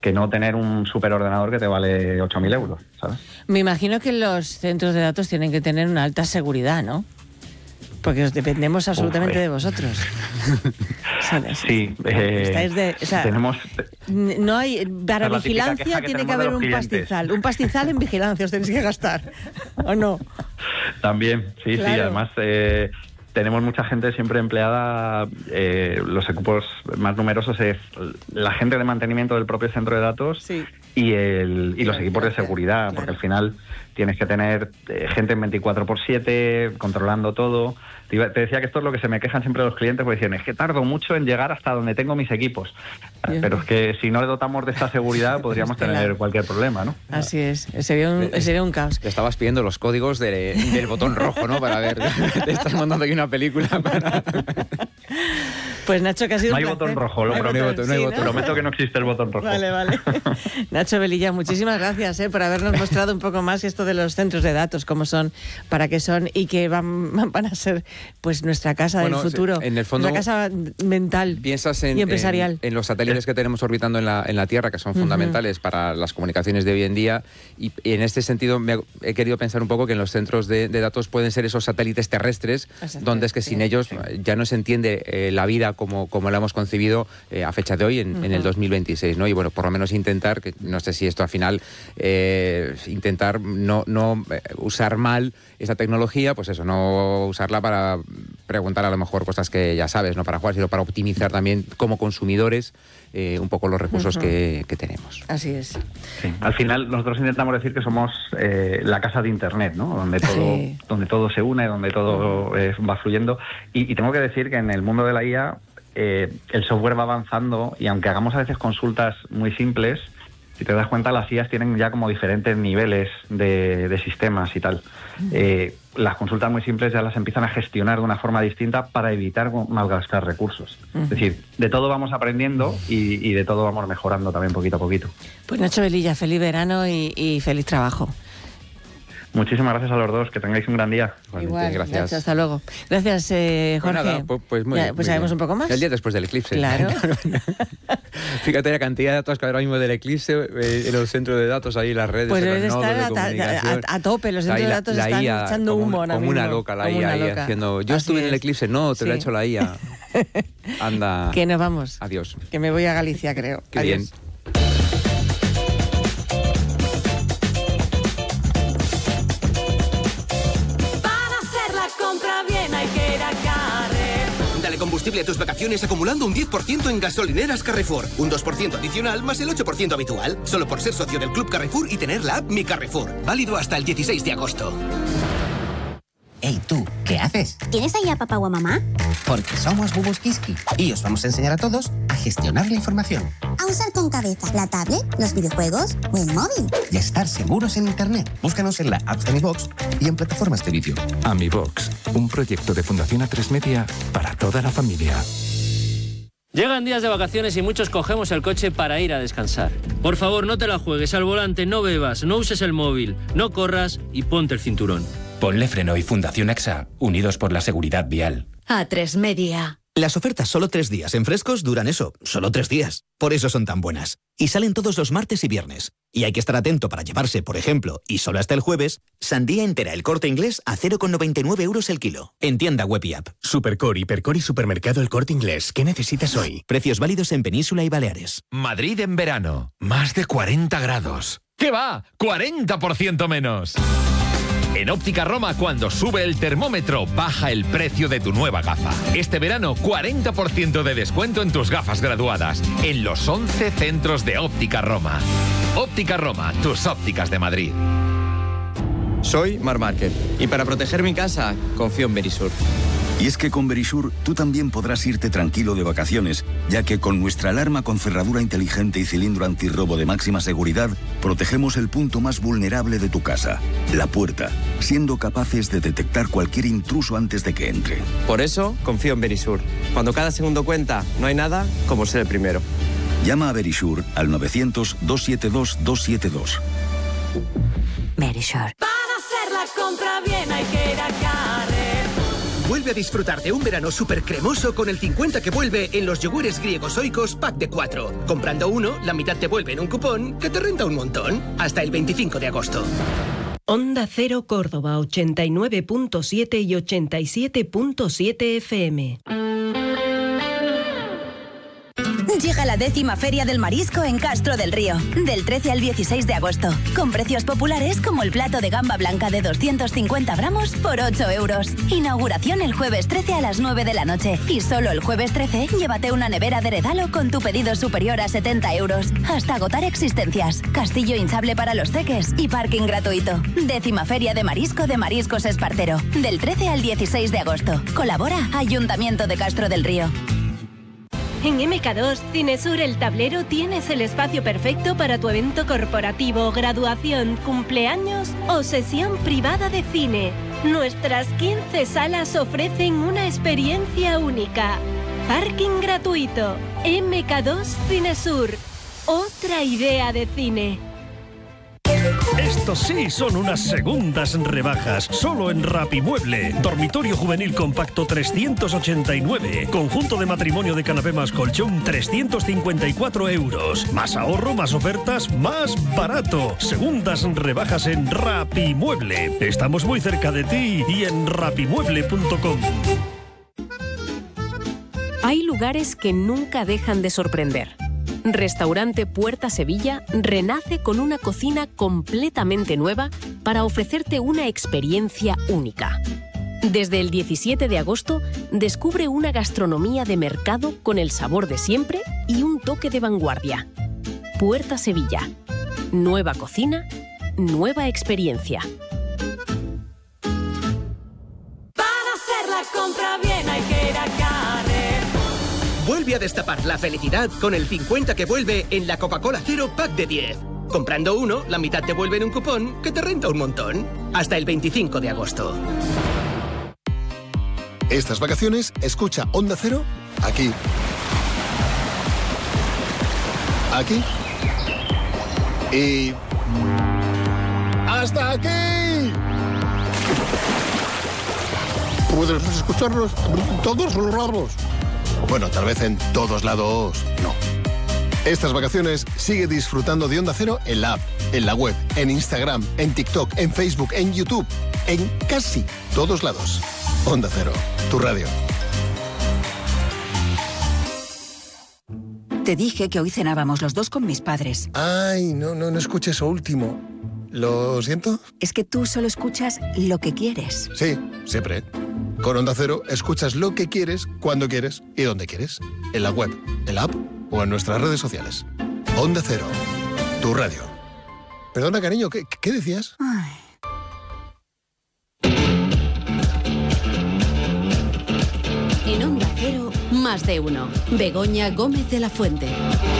que no tener un superordenador que te vale 8.000 euros, ¿sabes? Me imagino que los centros de datos tienen que tener una alta seguridad, ¿no? Porque os dependemos absolutamente de vosotros. Sí. Tenemos... No hay... Para vigilancia tiene que haber un pastizal. Un pastizal en vigilancia os tenéis que gastar, ¿o no? También, sí, claro. Sí. Además, tenemos mucha gente siempre empleada. Los equipos más numerosos es la gente de mantenimiento del propio centro de datos, sí, y los equipos de seguridad, claro, porque al final tienes que tener gente en 24/7 controlando todo. Te decía que esto es lo que se me quejan siempre los clientes, porque dicen, es que tardo mucho en llegar hasta donde tengo mis equipos. Pero es que si no le dotamos de esta seguridad podríamos tener cualquier problema, ¿no? Así es, sería un caos. Te estabas pidiendo los códigos del botón rojo, ¿no? Para ver, te estás mandando aquí una película para... Pues Nacho, que ha sido no hay botón rojo, lo prometo. No hay botón. Prometo que no existe el botón rojo. Vale. Nacho Velilla, muchísimas gracias por habernos mostrado un poco más esto de los centros de datos, cómo son, para qué son y que van a ser pues nuestra casa del futuro, en el fondo, la casa mental y empresarial. En los satélites que tenemos orbitando en la Tierra, que son fundamentales para las comunicaciones de hoy en día, y en este sentido he querido pensar un poco que en los centros de datos pueden ser esos satélites terrestres, donde es que sin ellos ya no se entiende la vida como la hemos concebido a fecha de hoy, en el 2026, ¿no? Y bueno, por lo menos intentar, que no sé si esto al final, intentar no usar mal esa tecnología, pues eso, no usarla para preguntar a lo mejor cosas que ya sabes, no para jugar, sino para optimizar también como consumidores un poco los recursos que tenemos. Así es. Sí. Al final nosotros intentamos decir que somos la casa de Internet, ¿no? Donde todo se une, donde todo va fluyendo. Y tengo que decir que en el mundo de la IA el software va avanzando, y aunque hagamos a veces consultas muy simples, si te das cuenta, las IAs tienen ya como diferentes niveles de sistemas y tal. Las consultas muy simples ya las empiezan a gestionar de una forma distinta para evitar malgastar recursos. Es decir, de todo vamos aprendiendo y de todo vamos mejorando también poquito a poquito. Pues Nacho Velilla, feliz verano y feliz trabajo. Muchísimas gracias a los dos, que tengáis un gran día. Igual, gracias. Nacho, hasta luego. Gracias, Jorge. Pues nada, pues sabemos bien. Un poco más. El día después del eclipse. Claro. Fíjate la cantidad de datos que ahora mismo del eclipse en los centros de datos, ahí las redes. Pues deben estar a tope, los centros de datos están IA, echando humo ahora mismo. Como una loca la IA ahí haciendo... Yo estuve en el eclipse, no, te lo ha hecho la IA. Anda. Que nos vamos. Adiós. Que me voy a Galicia, creo. Qué Adiós. bien. Combustible a tus vacaciones acumulando un 10% en gasolineras Carrefour. Un 2% adicional más el 8% habitual. Solo por ser socio del Club Carrefour y tener la app Mi Carrefour. Válido hasta el 16 de agosto. Hey, tú, ¿qué haces? ¿Tienes ahí a papá o a mamá? Porque somos Bubus Kiski y os vamos a enseñar a todos a gestionar la información. A usar con cabeza la tablet, los videojuegos o el móvil. Y a estar seguros en Internet. Búscanos en la app de Mi Box y en plataformas de vídeo. AmiBox, un proyecto de Fundación A3 Media para toda la familia. Llegan días de vacaciones y muchos cogemos el coche para ir a descansar. Por favor, no te la juegues al volante, no bebas, no uses el móvil, no corras y ponte el cinturón. Ponle Freno y Fundación AXA, unidos por la seguridad vial. A3 Media. Las ofertas solo 3 días en Frescos duran eso, solo 3 días. Por eso son tan buenas. Y salen todos los martes y viernes. Y hay que estar atento para llevarse, por ejemplo, y solo hasta el jueves, sandía entera El Corte Inglés a 0,99 euros el kilo. En tienda web y app. Supercore, Hipercore y Supermercado El Corte Inglés. ¿Qué necesitas hoy? Precios válidos en Península y Baleares. Madrid en verano. Más de 40 grados. ¿Qué va? ¡40% menos! En Óptica Roma, cuando sube el termómetro, baja el precio de tu nueva gafa. Este verano, 40% de descuento en tus gafas graduadas, en los 11 centros de Óptica Roma. Óptica Roma, tus ópticas de Madrid. Soy Marc Márquez y para proteger mi casa, confío en Verisur. Y es que con Verisur tú también podrás irte tranquilo de vacaciones, ya que con nuestra alarma con cerradura inteligente y cilindro antirrobo de máxima seguridad, protegemos el punto más vulnerable de tu casa, la puerta, siendo capaces de detectar cualquier intruso antes de que entre. Por eso confío en Verisur. Cuando cada segundo cuenta, no hay nada como ser el primero. Llama a Verisur al 900-272-272. Verisur. Para hacer la compra bien hay que ir a Carrefour. Vuelve a disfrutar de un verano súper cremoso con el 50 que vuelve en los yogures griegos Oikos pack de 4. Comprando uno, la mitad te vuelve en un cupón que te renta un montón. Hasta el 25 de agosto. Onda Cero Córdoba 89.7 y 87.7 FM. Llega la 10ª Feria del Marisco en Castro del Río, del 13 al 16 de agosto, con precios populares como el plato de gamba blanca de 250 gramos por 8 euros. Inauguración el jueves 13 a las 9 de la noche. Y solo el jueves 13 llévate una nevera de regalo con tu pedido superior a 70 euros. Hasta agotar existencias. Castillo hinchable para los teques y parking gratuito. 10ª Feria de Marisco de Mariscos Espartero, del 13 al 16 de agosto. Colabora Ayuntamiento de Castro del Río. En MK2 Cinesur El Tablero tienes el espacio perfecto para tu evento corporativo, graduación, cumpleaños o sesión privada de cine. Nuestras 15 salas ofrecen una experiencia única. Parking gratuito. MK2 Cinesur. Otra idea de cine. Estos sí son unas segundas rebajas, solo en Rapimueble. Dormitorio juvenil compacto 389. Conjunto de matrimonio de canapé más colchón 354 euros. Más ahorro, más ofertas, más barato. Segundas rebajas en Rapimueble. Estamos muy cerca de ti y en rapimueble.com. Hay lugares que nunca dejan de sorprender. Restaurante Puerta Sevilla renace con una cocina completamente nueva para ofrecerte una experiencia única. Desde el 17 de agosto, descubre una gastronomía de mercado con el sabor de siempre y un toque de vanguardia. Puerta Sevilla. Nueva cocina, nueva experiencia. Para hacer la compra bien hay que ir a Carrefour. Vuelve a destapar la felicidad con el 50 que vuelve en la Coca-Cola Cero pack de 10. Comprando uno, la mitad te vuelve en un cupón que te renta un montón. Hasta el 25 de agosto. Estas vacaciones, escucha Onda Cero aquí. Aquí. Y... ¡hasta aquí! Puedes escucharnos todos los lados. Bueno, tal vez en todos lados no. Estas vacaciones sigue disfrutando de Onda Cero en la app, en la web, en Instagram, en TikTok, en Facebook, en YouTube, en casi todos lados. Onda Cero, tu radio. Te dije que hoy cenábamos los dos con mis padres. Ay, no escuché eso último. ¿Lo siento? Es que tú solo escuchas lo que quieres. Sí, siempre. Con Onda Cero escuchas lo que quieres, cuando quieres y donde quieres. En la web, en la app o en nuestras redes sociales. Onda Cero, tu radio. Perdona, cariño, ¿qué decías? Ay. En Onda Cero, más de uno. Begoña Gómez de la Fuente.